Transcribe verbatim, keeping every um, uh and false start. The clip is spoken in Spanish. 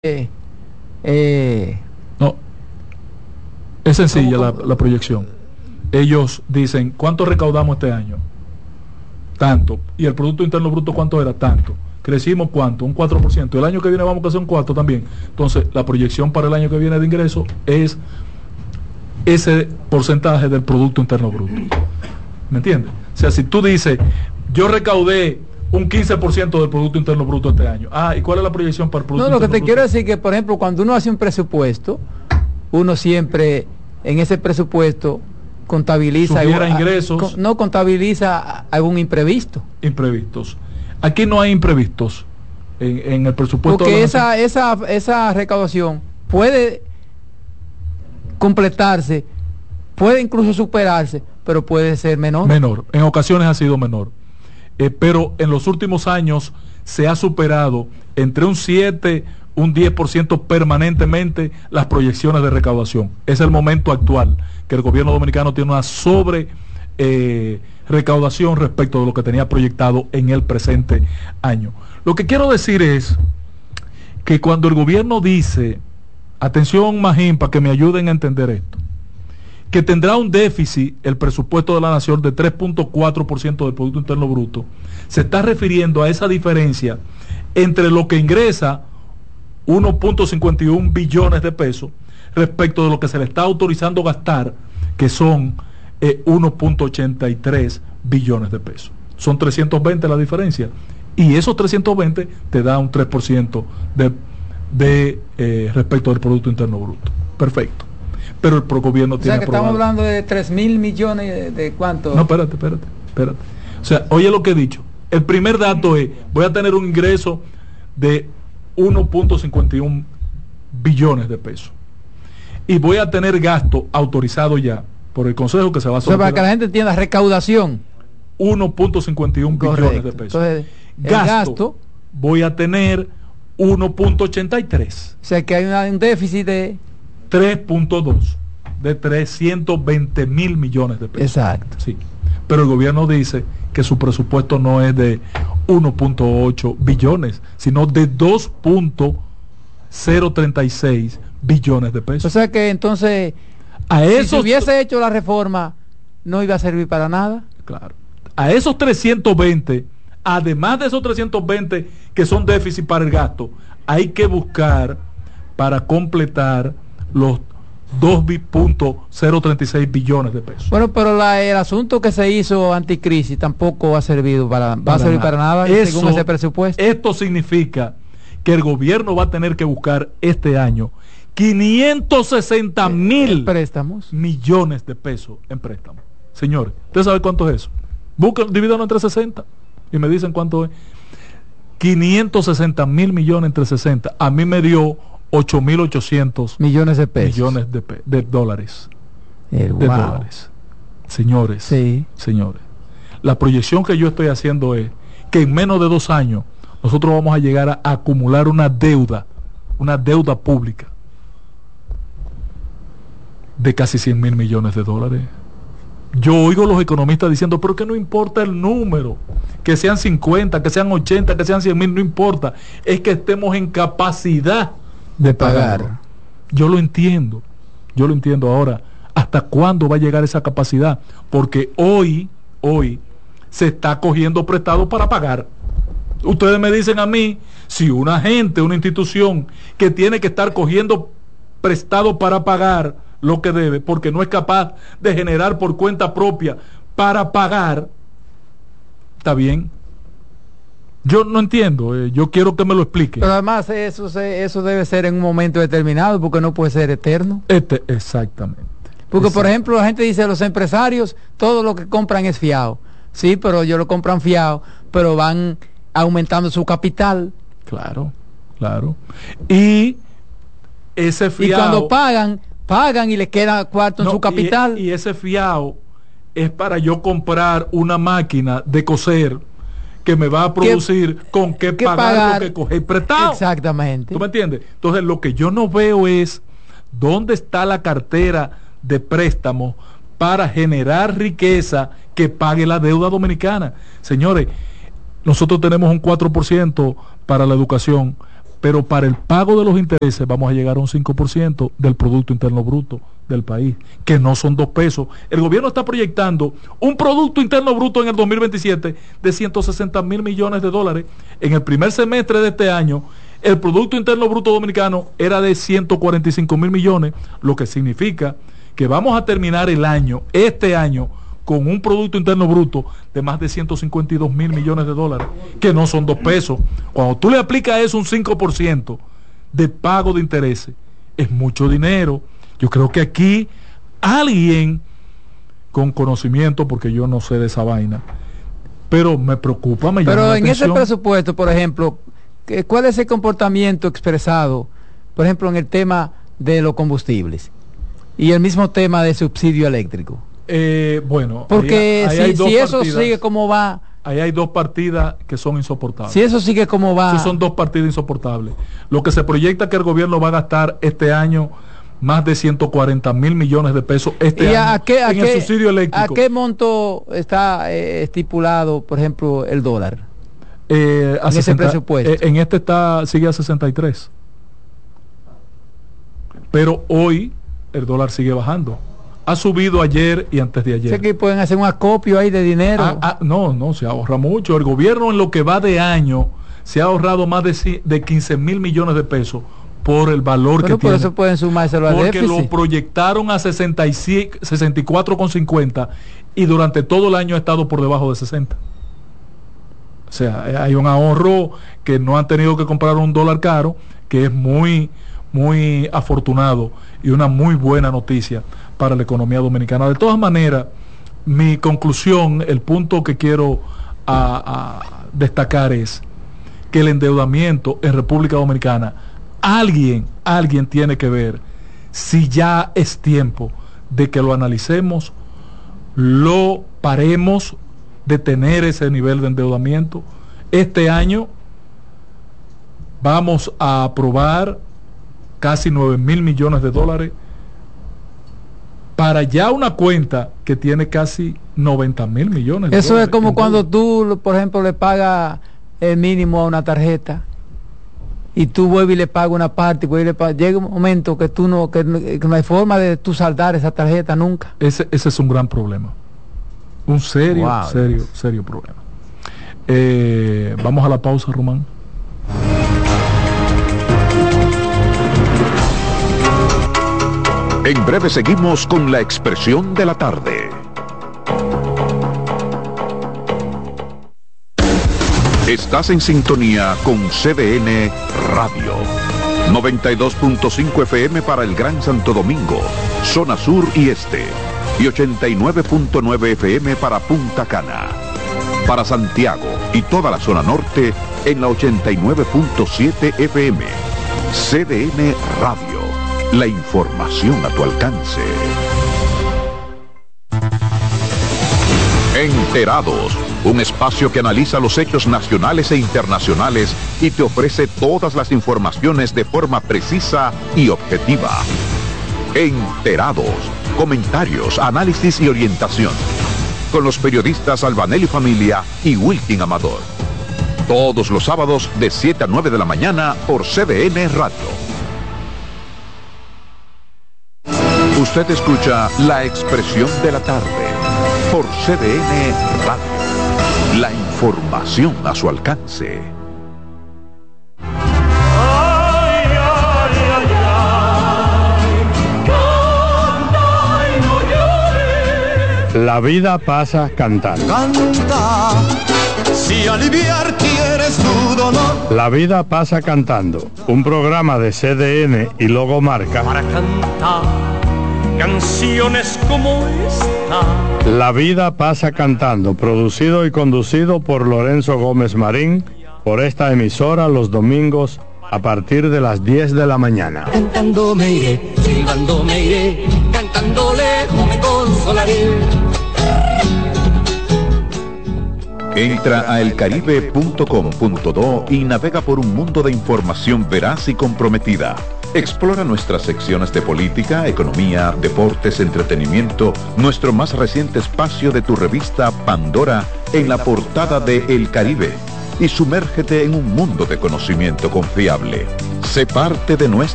Eh, eh, No, es sencilla la, la proyección. Ellos dicen, ¿cuánto recaudamos este año? Tanto. ¿Y el Producto Interno Bruto cuánto era? Tanto. ¿Crecimos cuánto? Un cuatro por ciento. El año que viene vamos a hacer un cuatro también. Entonces, la proyección para el año que viene de ingresos es ese porcentaje del Producto Interno Bruto. ¿Me entiendes? O sea, si tú dices, yo recaudé un quince por ciento del Producto Interno Bruto este año. Ah, ¿y cuál es la proyección para el Producto no, lo que Interno te Bruto? quiero decir que, por ejemplo, cuando uno hace un presupuesto, uno siempre en ese presupuesto contabiliza Sugiera algún- ingresos. con- no contabiliza algún imprevisto, Imprevistos. Aquí no hay imprevistos en, en el presupuesto de porque la esa nación. esa esa recaudación puede completarse, puede incluso superarse, pero puede ser menor. Menor, en ocasiones ha sido menor. Eh, pero en los últimos años se ha superado entre un siete, un diez por ciento permanentemente las proyecciones de recaudación. Es el momento actual que el gobierno dominicano tiene una sobre eh, recaudación respecto de lo que tenía proyectado en el presente año. Lo que quiero decir es que cuando el gobierno dice, atención Magín, para que me ayuden a entender esto, que tendrá un déficit el presupuesto de la nación de tres punto cuatro por ciento del Producto Interno Bruto, se está refiriendo a esa diferencia entre lo que ingresa uno punto cincuenta y uno billones de pesos respecto de lo que se le está autorizando gastar, que son eh, uno punto ochenta y tres billones de pesos. Son trescientos veinte la diferencia. Y esos trescientos veinte te da un tres por ciento de, de eh, respecto del Producto Interno Bruto. Perfecto. Pero el pro gobierno O tiene sea que estamos aprobado. hablando de tres mil millones de, de cuánto. No, espérate, espérate, espérate. O sea, oye lo que he dicho. El primer dato es, voy a tener un ingreso de uno punto cincuenta y uno billones de pesos. Y voy a tener gasto autorizado ya por el Consejo que se va a O sea, para someter que la gente entienda, recaudación. uno punto cincuenta y uno Correcto. billones de pesos. Entonces, el gasto, gasto, voy a tener uno punto ochenta y tres. o sea que hay una- un déficit de... tres punto dos de trescientos veinte mil millones de pesos. Exacto. Sí. Pero el gobierno dice que su presupuesto no es de uno punto ocho billones, sino de dos punto cero treinta y seis billones de O pesos. sea que entonces, A si se esos, hubiese hecho la reforma, no iba a servir para nada. claro, a esos trescientos veinte, además de esos trescientos veinte que son déficit para el gasto, hay que buscar para completar los dos punto cero treinta y seis billones de pesos. Bueno, pero la- el asunto que se hizo anticrisis tampoco ha servido para, va a servir para nada Eso- según ese presupuesto. Esto significa que el gobierno va a tener que buscar este año quinientos sesenta mil préstamos. millones de pesos en préstamos. Señores, ¿usted sabe cuánto es eso? Busquen, divídanlo entre sesenta y me dicen cuánto es. quinientos sesenta mil millones entre sesenta. A mí me dio ocho mil ochocientos Millones de pesos. millones de, pe- de dólares. Eh, De wow. dólares. Señores, Sí. señores, la proyección que yo estoy haciendo es que en menos de dos años nosotros vamos a llegar a, a acumular una deuda, una deuda pública de casi cien mil millones de dólares. Yo oigo a los economistas diciendo, pero que no importa el número, que sean cincuenta, que sean ochenta, que sean cien mil, no importa, es que estemos en capacidad de pagar. pagarlo. Yo lo entiendo, yo lo entiendo ahora. ¿Hasta cuándo va a llegar esa capacidad? Porque hoy, hoy, se está cogiendo prestado para pagar. Ustedes me dicen a mí, si una gente, una institución que tiene que estar cogiendo prestado para pagar lo que debe, porque no es capaz de generar por cuenta propia para pagar, está bien. Yo no entiendo, eh, yo quiero que me lo expliquen. Pero además eso se- eso debe ser en un momento determinado porque no puede ser eterno. Este, exactamente. Porque, por Exacto. ejemplo, la gente dice, los empresarios, todo lo que compran es fiado. Sí, pero ellos lo compran fiado, pero van aumentando su capital. Claro, claro. Y ese Y fiado... cuando pagan, pagan y le queda cuarto en No, su capital. Y, y ese fiado es para yo comprar una máquina de coser que me va a producir con qué que pagar, pagar. lo que coger prestado. Exactamente. ¿Tú me entiendes? Entonces lo que yo no veo es dónde está la cartera de préstamos para generar riqueza que pague la deuda dominicana. Señores, nosotros tenemos un cuatro por ciento para la educación, pero para el pago de los intereses vamos a llegar a un cinco por ciento del Producto Interno Bruto del país, que no son dos pesos. El gobierno está proyectando un Producto Interno Bruto en el dos mil veintisiete de ciento sesenta mil millones de dólares. En el primer semestre de este año, el Producto Interno Bruto dominicano era de ciento cuarenta y cinco mil millones, lo que significa que vamos a terminar el año, este año, con un Producto Interno Bruto de más de ciento cincuenta y dos mil millones de dólares, que no son dos pesos. Cuando tú le aplicas a eso un cinco por ciento de pago de intereses, es mucho dinero. Yo creo que aquí alguien con conocimiento, porque yo no sé de esa vaina, pero me preocupa, me llama Pero la en atención. ese presupuesto, por ejemplo, ¿cuál es el comportamiento expresado, por ejemplo, en el tema de los combustibles y el mismo tema de subsidio eléctrico? Eh, bueno, porque ahí, ahí si, hay dos si eso partidas, sigue como va, ahí hay dos partidas que son insoportables. Si eso sigue como va, Esos son dos partidas insoportables. Lo que se proyecta que el gobierno va a gastar este año más de ciento cuarenta mil millones de pesos este ¿y año a qué, a en qué, el subsidio eléctrico. ¿A qué monto está eh, estipulado, por ejemplo, el dólar? Eh, a en sesenta, ese presupuesto. Eh, en este está sigue a sesenta y tres. Pero hoy el dólar sigue bajando. Ha subido ayer y antes de ayer. Sé que pueden hacer un acopio ahí de dinero. Ah, ah, no, no, se ahorra mucho. El gobierno en lo que va de año se ha ahorrado más de, de quince mil millones de pesos por el valor bueno, que por tiene. eso pueden sumárselo al Porque déficit. lo proyectaron a sesenta y cuatro con cincuenta y durante todo el año ha estado por debajo de sesenta. O sea, hay un ahorro que no han tenido que comprar un dólar caro, que es muy, muy afortunado y una muy buena noticia para la economía dominicana. De todas maneras, mi conclusión, el punto que quiero a, a destacar es que el endeudamiento en República Dominicana, alguien, alguien tiene que ver si ya es tiempo de que lo analicemos, lo paremos, de tener ese nivel de endeudamiento. Este año vamos a aprobar casi nueve mil millones de dólares para ya una cuenta que tiene casi noventa mil millones de Eso dólares. es como cuando tú, por ejemplo, le pagas el mínimo a una tarjeta y tú vuelves y le pagas una parte, y le pagas, llega un momento que tú no, que, que no hay forma de tú saldar esa tarjeta nunca. Ese, ese es un gran problema. Un serio, Wow. serio, serio problema. Eh, vamos a la pausa, Román. En breve seguimos con la expresión de la tarde. Estás en sintonía con C D N Radio. noventa y dos punto cinco F M para el Gran Santo Domingo, zona sur y este. Y ochenta y nueve punto nueve F M para Punta Cana. Para Santiago y toda la zona norte en la ochenta y nueve punto siete F M. C D N Radio. La información a tu alcance. Enterados, un espacio que analiza los hechos nacionales e internacionales y te ofrece todas las informaciones de forma precisa y objetiva. Enterados, comentarios, análisis y orientación. Con los periodistas Albanelli Familia y Wilkin Amador. Todos los sábados de siete a nueve de la mañana por C D N Radio. Usted escucha La Expresión de la Tarde por C D N Radio. La información a su alcance. Ay, ay, ay, ay. Canta y no llores. La vida pasa cantando. Canta, si aliviar quieres tu dolor. La vida pasa cantando. Un programa de C D N y Logomarca. Para cantar canciones como esta. La vida pasa cantando. Producido y conducido por Lorenzo Gómez Marín. Por esta emisora los domingos a partir de las diez de la mañana. Cantando me iré, silbando me iré, cantando lejos me consolaré. Entra a el caribe punto com punto do y navega por un mundo de información veraz y comprometida. Explora nuestras secciones de política, economía, deportes, entretenimiento, nuestro más reciente espacio de tu revista Pandora en la portada de El Caribe. y sumérgete en un mundo de conocimiento confiable. Sé parte de nuestra